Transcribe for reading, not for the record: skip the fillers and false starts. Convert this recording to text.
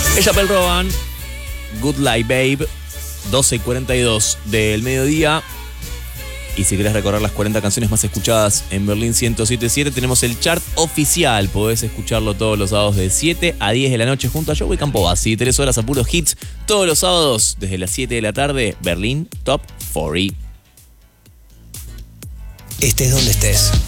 Ella Pel Roban, Good Life Babe, 12:42 del mediodía. Y si querés recorrer las 40 canciones más escuchadas en Berlín 107.7, tenemos el chart oficial. Podés escucharlo todos los sábados de 7 a 10 de la noche junto a Joey Campobasi. 3 horas a puros hits todos los sábados desde las 7 de la tarde. Berlín Top 40. Estés donde estés.